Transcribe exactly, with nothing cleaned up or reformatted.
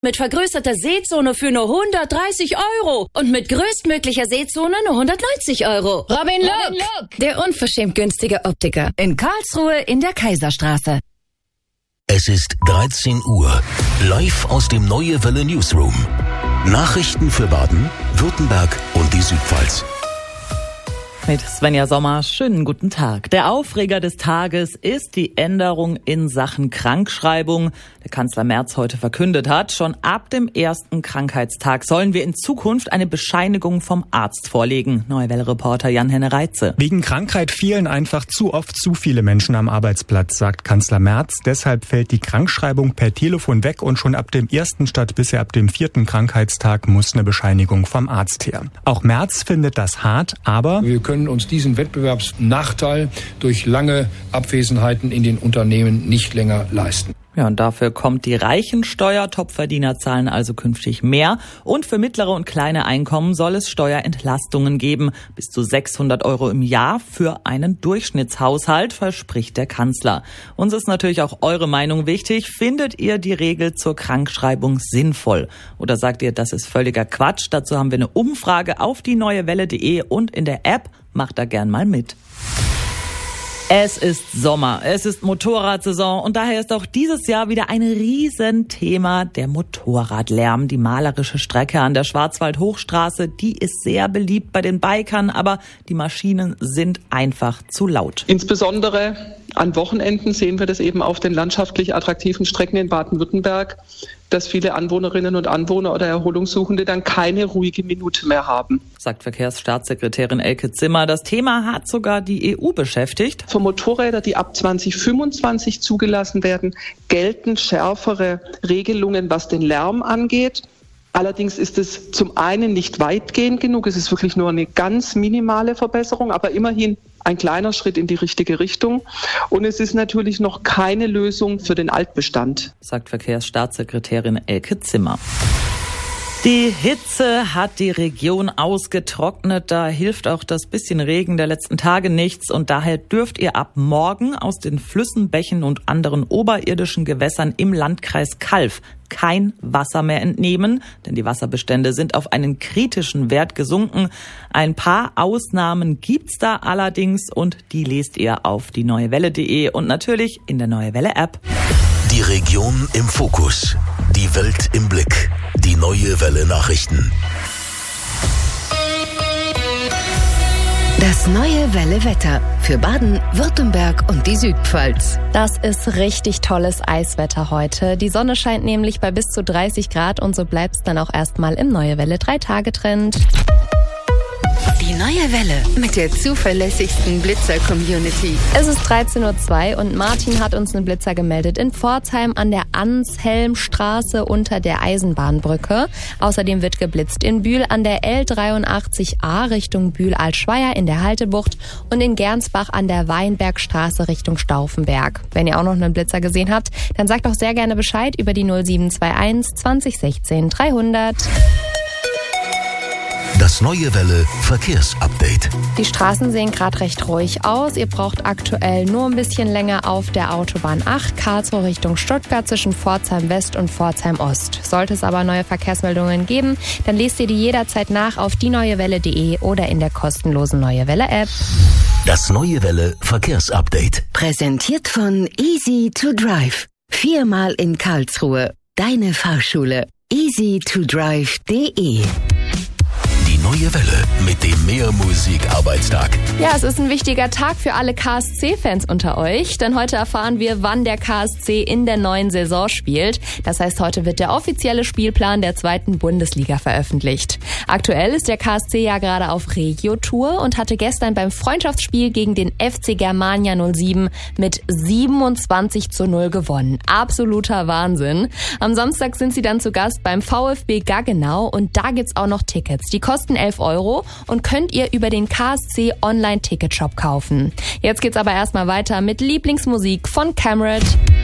Mit vergrößerter Sehzone für nur hundertdreißig Euro und mit größtmöglicher Sehzone nur hundertneunzig Euro. Robin Look, Look, der unverschämt günstige Optiker in Karlsruhe in der Kaiserstraße. Es ist dreizehn Uhr, live aus dem Neue Welle Newsroom. Nachrichten für Baden, Württemberg und die Südpfalz. Mit Svenja Sommer, schönen guten Tag. Der Aufreger des Tages ist die Änderung in Sachen Krankschreibung. Der Kanzler Merz heute verkündet hat, schon ab dem ersten Krankheitstag sollen wir in Zukunft eine Bescheinigung vom Arzt vorlegen. Neue Welle-Reporter Jan-Henne Reitze. Wegen Krankheit fehlen einfach zu oft zu viele Menschen am Arbeitsplatz, sagt Kanzler Merz. Deshalb fällt die Krankschreibung per Telefon weg und schon ab dem ersten statt bisher ab dem vierten Krankheitstag muss eine Bescheinigung vom Arzt her. Auch Merz findet das hart, aber wir können uns diesen Wettbewerbsnachteil durch lange Abwesenheiten in den Unternehmen nicht länger leisten. Ja, und dafür kommt die Reichensteuer. Topverdiener zahlen also künftig mehr. Und für mittlere und kleine Einkommen soll es Steuerentlastungen geben. Bis zu sechshundert Euro im Jahr für einen Durchschnittshaushalt, verspricht der Kanzler. Uns ist natürlich auch eure Meinung wichtig. Findet ihr die Regel zur Krankschreibung sinnvoll? Oder sagt ihr, das ist völliger Quatsch? Dazu haben wir eine Umfrage auf die neue welle punkt de und in der App. Macht da gern mal mit. Es ist Sommer, es ist Motorradsaison und daher ist auch dieses Jahr wieder ein Riesenthema der Motorradlärm. Die malerische Strecke an der Schwarzwald-Hochstraße, die ist sehr beliebt bei den Bikern, aber die Maschinen sind einfach zu laut. Insbesondere an Wochenenden sehen wir das eben auf den landschaftlich attraktiven Strecken in Baden-Württemberg, dass viele Anwohnerinnen und Anwohner oder Erholungssuchende dann keine ruhige Minute mehr haben. Sagt Verkehrsstaatssekretärin Elke Zimmer. Das Thema hat sogar die E U beschäftigt. Für Motorräder, die ab zwanzig fünfundzwanzig zugelassen werden, gelten schärfere Regelungen, was den Lärm angeht. Allerdings ist es zum einen nicht weitgehend genug, es ist wirklich nur eine ganz minimale Verbesserung, aber immerhin ein kleiner Schritt in die richtige Richtung. Und es ist natürlich noch keine Lösung für den Altbestand, sagt Verkehrsstaatssekretärin Elke Zimmer. Die Hitze hat die Region ausgetrocknet. Da hilft auch das bisschen Regen der letzten Tage nichts. Und daher dürft ihr ab morgen aus den Flüssen, Bächen und anderen oberirdischen Gewässern im Landkreis Calw kein Wasser mehr entnehmen, denn die Wasserbestände sind auf einen kritischen Wert gesunken. Ein paar Ausnahmen gibt's da allerdings und die lest ihr auf die neue welle punkt de und natürlich in der Neue Welle App. Die Region im Fokus, die Welt im Blick, die Neue Welle Nachrichten. Das Neue Welle Wetter für Baden, Württemberg und die Südpfalz. Das ist richtig tolles Eiswetter heute. Die Sonne scheint nämlich bei bis zu dreißig Grad und so bleibt's dann auch erstmal im Neue Welle drei Tage Trend. Die Neue Welle mit der zuverlässigsten Blitzer-Community. Es ist dreizehn Uhr zwei und Martin hat uns einen Blitzer gemeldet in Pforzheim an der Anshelmstraße unter der Eisenbahnbrücke. Außerdem wird geblitzt in Bühl an der L dreiundachtzig a Richtung Bühl-Altschweier in der Haltebucht und in Gernsbach an der Weinbergstraße Richtung Stauffenberg. Wenn ihr auch noch einen Blitzer gesehen habt, dann sagt doch sehr gerne Bescheid über die null sieben zwei eins zwanzig sechzehn dreihundert. Das Neue Welle Verkehrsupdate. Die Straßen sehen gerade recht ruhig aus. Ihr braucht aktuell nur ein bisschen länger auf der Autobahn acht, Karlsruhe Richtung Stuttgart zwischen Pforzheim West und Pforzheim Ost. Sollte es aber neue Verkehrsmeldungen geben, dann lest ihr die jederzeit nach auf die neue welle punkt de oder in der kostenlosen Neue Welle App. Das Neue Welle Verkehrsupdate. Präsentiert von Easy to Drive. Viermal in Karlsruhe. Deine Fahrschule. easy to drive punkt de. Neue Welle mit dem Mehr-Musik-Arbeitstag. Ja, es ist ein wichtiger Tag für alle K S C-Fans unter euch, denn heute erfahren wir, wann der K S C in der neuen Saison spielt. Das heißt, heute wird der offizielle Spielplan der zweiten Bundesliga veröffentlicht. Aktuell ist der K S C ja gerade auf Regio-Tour und hatte gestern beim Freundschaftsspiel gegen den F C Germania null sieben mit siebenundzwanzig zu null gewonnen. Absoluter Wahnsinn. Am Samstag sind sie dann zu Gast beim VfB Gaggenau und da gibt's auch noch Tickets. Die kosten elf Euro und könnt ihr über den K S C Online-Ticket-Shop kaufen. Jetzt geht's aber erstmal weiter mit Lieblingsmusik von Camrad.